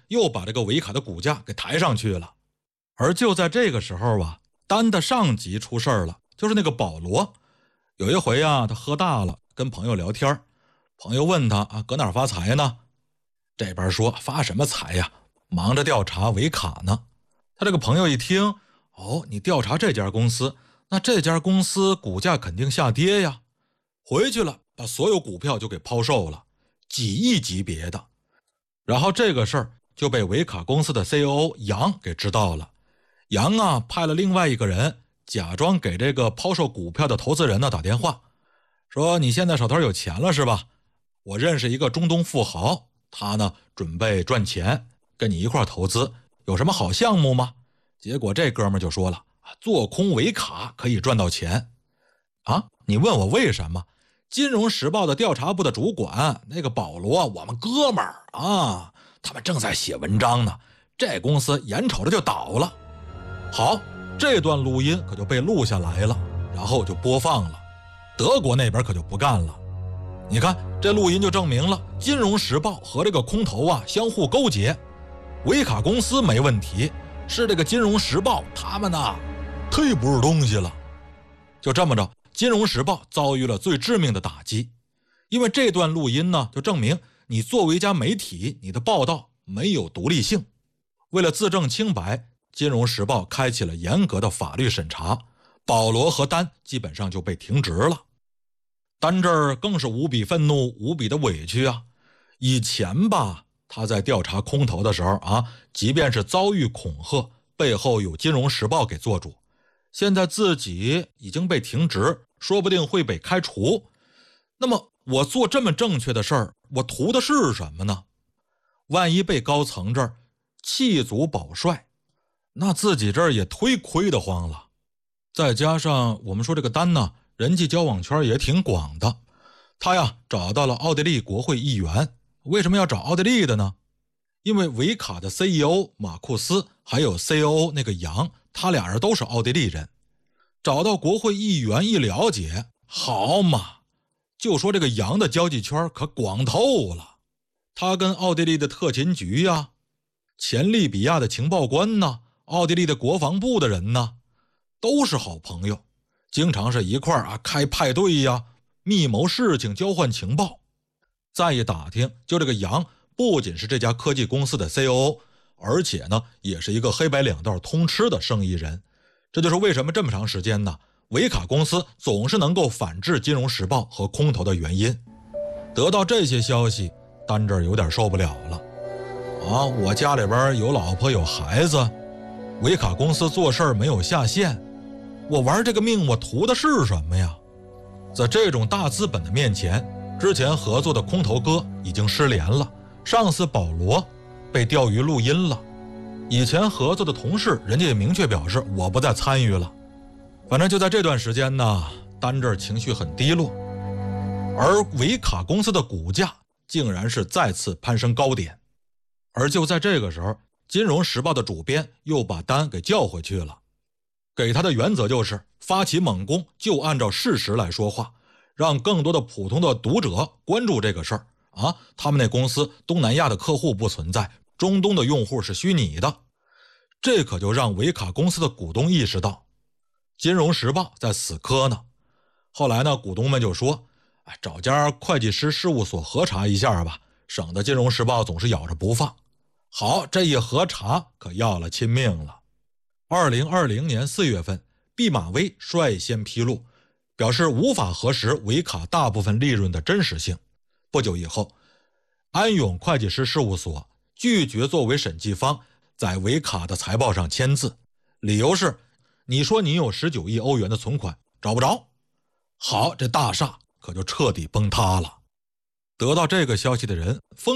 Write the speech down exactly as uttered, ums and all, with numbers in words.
又把这个维卡的股价给抬上去了。而就在这个时候啊，丹的上级出事了，就是那个保罗。有一回啊，他喝大了，跟朋友聊天，朋友问他啊，搁哪儿发财呢？这边说发什么财呀，忙着调查维卡呢。他这个朋友一听，哦，你调查这家公司，那这家公司股价肯定下跌呀。回去了，把所有股票就给抛售了，几亿级别的。然后这个事儿就被维卡公司的 C E O 杨给知道了。杨啊，派了另外一个人假装给这个抛售股票的投资人呢打电话，说你现在手头有钱了是吧？我认识一个中东富豪，他呢准备赚钱，跟你一块投资，有什么好项目吗？结果这哥们就说了，做空维卡可以赚到钱。啊，你问我为什么？金融时报的调查部的主管那个保罗，我们哥们儿啊，他们正在写文章呢，这公司眼瞅着就倒了。好，这段录音可就被录下来了，然后就播放了。德国那边可就不干了，你看这录音就证明了金融时报和这个空头啊相互勾结，维卡公司没问题，是这个金融时报他们呢忒不是东西了。就这么着，金融时报遭遇了最致命的打击，因为这段录音呢就证明你作为一家媒体，你的报道没有独立性。为了自证清白，金融时报开启了严格的法律审查，保罗和丹基本上就被停职了。丹这儿更是无比愤怒，无比的委屈啊！以前吧，他在调查空头的时候啊，即便是遭遇恐吓，背后有金融时报给做主，现在自己已经被停职，说不定会被开除。那么我做这么正确的事儿，我图的是什么呢？万一被高层这儿弃卒保帅，那自己这儿也忒亏得慌了。再加上我们说这个丹呢，人际交往圈也挺广的，他呀找到了奥地利国会议员。为什么要找奥地利的呢？因为维卡的 C E O 马库斯还有 C O O 那个杨，他俩人都是奥地利人。找到国会议员一了解，好嘛，就说这个杨的交际圈可广透了。他跟奥地利的特勤局呀、前利比亚的情报官呢、奥地利的国防部的人呢，都是好朋友，经常是一块儿啊开派对呀，密谋事情，交换情报。再一打听，就这个杨不仅是这家科技公司的 C O O， 而且呢也是一个黑白两道通吃的生意人。这就是为什么这么长时间呢，维卡公司总是能够反制金融时报和空头的原因。得到这些消息，丹这儿有点受不了了啊！我家里边有老婆有孩子，维卡公司做事没有下限，我玩这个命我图的是什么呀？在这种大资本的面前，之前合作的空头哥已经失联了，上司保罗被调鱼录音了，以前合作的同事人家也明确表示我不再参与了。反正就在这段时间呢，丹这儿情绪很低落，而维卡公司的股价竟然是再次攀升高点。而就在这个时候，金融时报的主编又把丹给叫回去了，给他的原则就是发起猛攻，就按照事实来说话，让更多的普通的读者关注这个事儿啊，他们那公司东南亚的客户不存在，中东的用户是虚拟的。这可就让维卡公司的股东意识到金融时报在死磕呢。后来呢，股东们就说，哎，找家会计师事务所核查一下吧，省得金融时报总是咬着不放。好，这一核查可要了亲命了。二零二零年四月份，毕马威率先披露，表示无法核实维卡大部分利润的真实性。不久以后，安永会计师事务所拒绝作为审计方在维卡的财报上签字，理由是你说你有十九亿欧元的存款，找不着。好，这大厦可就彻底崩塌了。得到这个消息的人疯